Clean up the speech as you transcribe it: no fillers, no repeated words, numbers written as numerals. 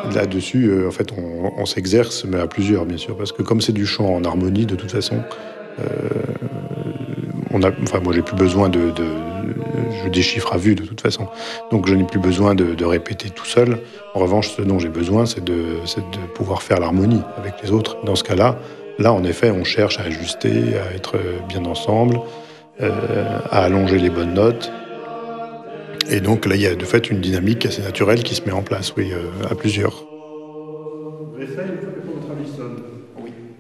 là-dessus, en fait, on s'exerce, mais à plusieurs, bien sûr, parce que comme c'est du chant en harmonie, de toute façon, heu, moi, j'ai plus besoin je déchiffre à vue, de toute façon. Donc je n'ai plus besoin de répéter tout seul. En revanche, ce dont j'ai besoin, c'est de pouvoir faire l'harmonie avec les autres. Dans ce cas-là, en effet, on cherche à ajuster, à être, bien ensemble, heu, à allonger les bonnes notes et donc là, il y a de fait une dynamique assez naturelle qui se met en place, oui, à plusieurs.